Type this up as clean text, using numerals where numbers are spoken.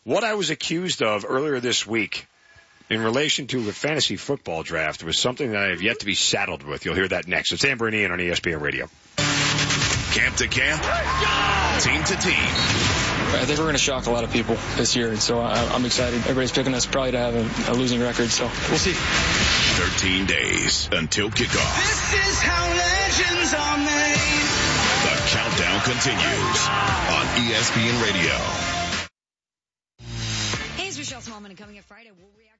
What I was accused of earlier this week in relation to a fantasy football draft was something that I have yet to be saddled with. You'll hear that next. It's Amber and Ian on ESPN Radio. Camp to camp, team to team. I think we're going to shock a lot of people this year, and so I'm excited. Everybody's picking us probably to have a losing record, so we'll see. 13 days until kickoff. This is how legends are made. The countdown continues on ESPN Radio. Hey, it's Michelle Smallman, and coming up Friday, we'll react.